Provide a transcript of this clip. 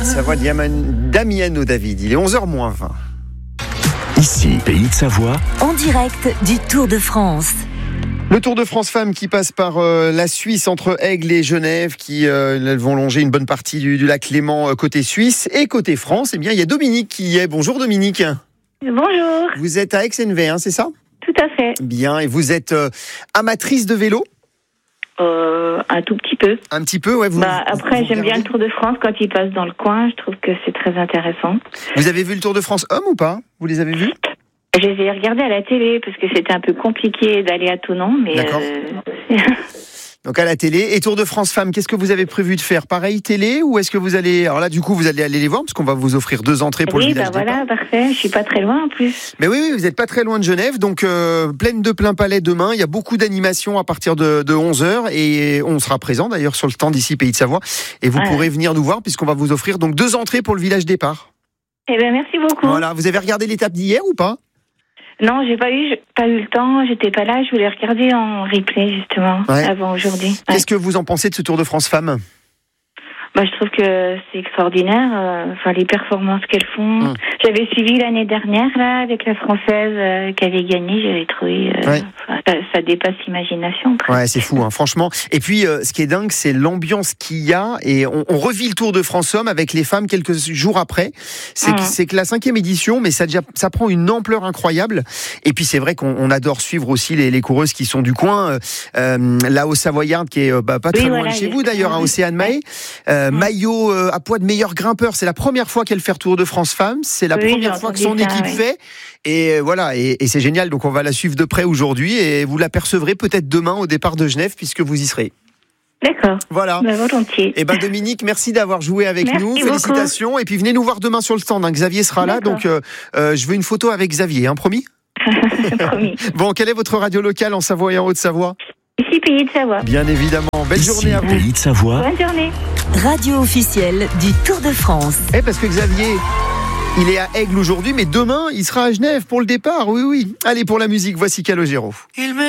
Savoie, Damiano David. Il est 11h-20. Ici, Pays de Savoie. En direct du Tour de France. Le Tour de France Femmes qui passe par la Suisse entre Aigle et Genève, qui elles vont longer une bonne partie du lac Léman côté Suisse. Et côté France, eh bien, il y a Dominique qui y est. Bonjour Dominique. Bonjour. Vous êtes à Aix-en-Vé, hein, c'est ça ? Tout à fait. Bien, et vous êtes amatrice de vélo ? Un tout petit peu. Un petit peu, ouais. Après, j'aime bien le Tour de France quand il passe dans le coin. Je trouve que c'est très intéressant. Vous avez vu le Tour de France homme ou pas ? Vous les avez vus ? Je les ai regardés à la télé parce que c'était un peu compliqué d'aller à Thonon, mais. D'accord. Donc à la télé. Et Tour de France Femmes, qu'est-ce que vous avez prévu de faire ? Pareil télé ou est-ce que vous allez... Alors là, du coup, vous allez aller les voir parce qu'on va vous offrir 2 entrées pour le village départ. Voilà, parfait. Je suis pas très loin en plus. Mais oui, vous n'êtes pas très loin de Genève, donc pleine de plein palais demain. Il y a beaucoup d'animations à partir de 11h et on sera présent d'ailleurs sur le stand d'ici Pays de Savoie. Et vous pourrez venir nous voir puisqu'on va vous offrir donc 2 entrées pour le village départ. Eh bien, merci beaucoup. Voilà, vous avez regardé l'étape d'hier ou pas ? Non, j'ai pas eu le temps, j'étais pas là, je voulais regarder en replay justement, avant aujourd'hui. Qu'est-ce que vous en pensez de ce Tour de France Femmes ? Je trouve que c'est extraordinaire, les performances qu'elles font. J'avais suivi l'année dernière là avec la Française qui avait gagné, j'avais trouvé ça dépasse l'imagination. Ouais, c'est fou, hein, franchement. Et puis, ce qui est dingue, c'est l'ambiance qu'il y a. Et on revit le Tour de France Hommes avec les femmes quelques jours après. C'est que la 5e édition, mais ça prend une ampleur incroyable. Et puis, c'est vrai qu'on adore suivre aussi les coureuses qui sont du coin. La Haute-Savoyarde, qui est pas très loin de chez vous d'ailleurs, à Océane Mahé. Maillot à poids de meilleure grimpeur. C'est la première fois qu'elle fait Tour de France Femmes. C'est la première fois que son équipe fait. Et voilà, et c'est génial. Donc on va la suivre de près aujourd'hui et vous l'apercevrez peut-être demain au départ de Genève puisque vous y serez. D'accord. Voilà. Volontiers. Et Dominique, merci d'avoir joué avec nous. Félicitations. Et puis venez nous voir demain sur le stand. Hein. Xavier sera là. Donc je veux une photo avec Xavier, hein, promis. Promis. Bon, quelle est votre radio locale en Savoie et en Haute-Savoie ? Ici, Pays de Savoie. Bien évidemment. Belle journée à vous. Pays de Savoie. Bonne journée. Radio officielle du Tour de France. Parce que Xavier, il est à Aigle aujourd'hui, mais demain, il sera à Genève pour le départ. Oui. Allez, pour la musique, voici Calogero.